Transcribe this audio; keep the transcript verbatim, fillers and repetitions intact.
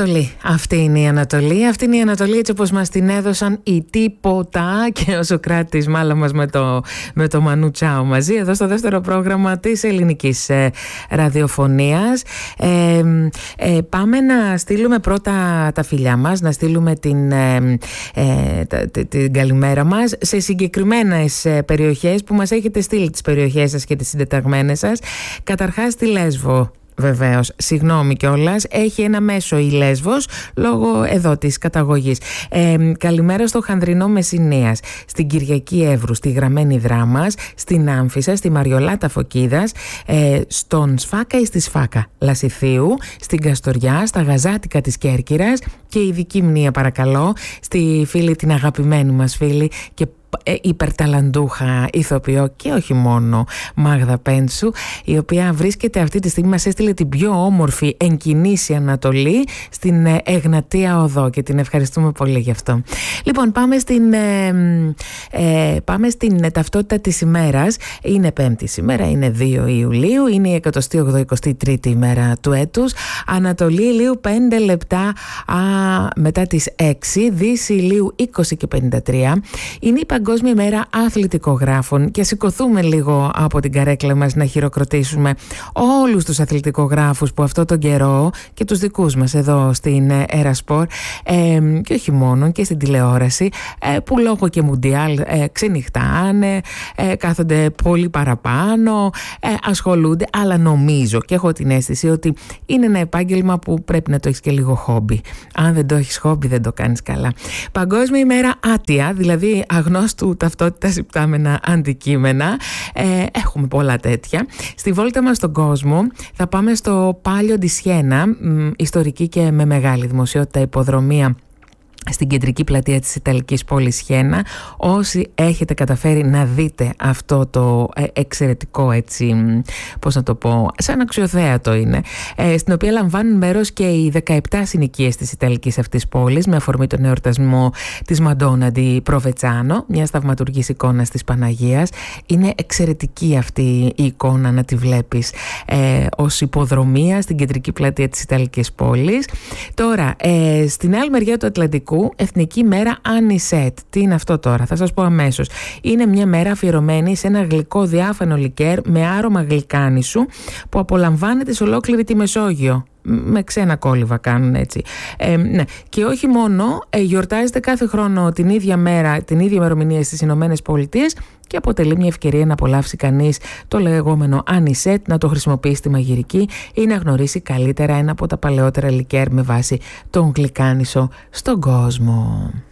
Ανατολή. Αυτή είναι η Ανατολή. Αυτή είναι η Ανατολή έτσι όπως μας την έδωσαν οι τίποτα και ο Σωκράτης μάλλον μας με το, με το Μανού Τσάο μαζί εδώ στο δεύτερο πρόγραμμα της ελληνικής ε, ραδιοφωνίας. Ε, ε, πάμε να στείλουμε πρώτα τα φιλιά μας, να στείλουμε την, ε, ε, τα, την, την καλημέρα μας σε συγκεκριμένες ε, περιοχές που μας έχετε στείλει τις περιοχές σας και τις συντεταγμένες σας. Καταρχάς τη Λέσβο. Βεβαίως, συγγνώμη κιόλας, έχει ένα μέσο η Λέσβος λόγω εδώ της καταγωγής. Ε, καλημέρα στο Χανδρινό Μεσσηνίας, στην Κυριακή Εύρου, στη Γραμμένη Δράμας, στην Άμφισσα, στη Μαριολάτα Φωκίδας, ε, στον Σφάκα ή στη Σφάκα Λασιθίου, στην Καστοριά, στα Γαζάτικα της Κέρκυρας και ειδική μνήα παρακαλώ στη φίλη, την αγαπημένη μας φίλη και υπερταλαντούχα ηθοποιό και όχι μόνο Μάγδα Πέντσου, η οποία βρίσκεται αυτή τη στιγμή, μας έστειλε την πιο όμορφη εγκινήσια Ανατολή στην Εγνατία Οδό και την ευχαριστούμε πολύ γι' αυτό. Λοιπόν, πάμε στην ε, ε, πάμε στην ταυτότητα της ημέρας. Είναι Πέμπτη σήμερα, είναι δύο Ιουλίου, είναι η εκατοστή ογδοηκοστή τρίτη ημέρα του έτους. Ανατολή ηλίου πέντε λεπτά α, μετά τις έξι, Δύση ηλίου είκοσι και πενήντα τρία. Είναι η Παγκόσμια ημέρα αθλητικογράφων και σηκωθούμε λίγο από την καρέκλα μας να χειροκροτήσουμε όλους τους αθλητικογράφους που αυτό τον καιρό και τους δικούς μας εδώ στην Ερασπορ ε, και όχι μόνο και στην τηλεόραση ε, που λόγω και μουντιάλ ε, ξενυχτάνε, ε, κάθονται πολύ παραπάνω, ε, ασχολούνται, αλλά νομίζω και έχω την αίσθηση ότι είναι ένα επάγγελμα που πρέπει να το έχεις και λίγο χόμπι. Αν δεν το έχεις χόμπι δεν το κάνεις καλά. Παγκόσμια ημέρα άτια, δηλαδή αγνώστου ταυτότητας υπτάμενα αντικείμενα. Ε, έχουμε πολλά τέτοια. Στη βόλτα μας στον κόσμο θα πάμε στο Πάλιο ντι Σιένα, ιστορική και με μεγάλη δημοσιότητα υποδρομία στην κεντρική πλατεία της Ιταλικής πόλης Σιένα. Όσοι έχετε καταφέρει να δείτε αυτό το ε, εξαιρετικό έτσι, πώς να το πω, σαν αξιοθέατο είναι, ε, στην οποία λαμβάνουν μέρος και οι δεκαεπτά συνοικίες της Ιταλικής αυτής πόλης με αφορμή τον εορτασμό της Μαντόνα ντι Προβετσάνο, μιας θαυματουργής εικόνας της Παναγίας. Είναι εξαιρετική αυτή η εικόνα να τη βλέπεις ε, ως υποδρομία στην κεντρική πλατεία της Ιταλικής πόλης. Τώρα, ε, στην άλλη μεριά του Ατλαντικού, Εθνική μέρα Ανισέτ. Τι είναι αυτό τώρα, θα σας πω αμέσως. Είναι μια μέρα αφιερωμένη σε ένα γλυκό διάφανο λικέρ με άρωμα γλυκάνισου που απολαμβάνεται σε ολόκληρη τη Μεσόγειο. Με ξένα κόλληβα κάνουν έτσι. Ε, ναι. Και όχι μόνο, ε, γιορτάζεται κάθε χρόνο την ίδια μέρα, την ίδια ημερομηνία στις Ηνωμένες Πολιτείες και αποτελεί μια ευκαιρία να απολαύσει κανείς το λεγόμενο Ανισέτ, να το χρησιμοποιήσει τη μαγειρική ή να γνωρίσει καλύτερα ένα από τα παλαιότερα λικέρ με βάση τον γλυκάνισο στον κόσμο.